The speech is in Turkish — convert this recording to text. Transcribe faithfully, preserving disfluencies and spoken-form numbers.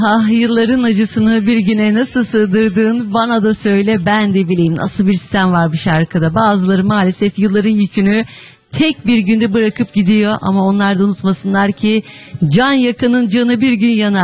Ah, yılların acısını bir güne nasıl sığdırdın, bana da söyle ben de bileyim. Nasıl bir sistem var bu şarkıda. Bazıları maalesef yılların yükünü tek bir günde bırakıp gidiyor ama onlar da unutmasınlar ki can yakanın canı bir gün yanar.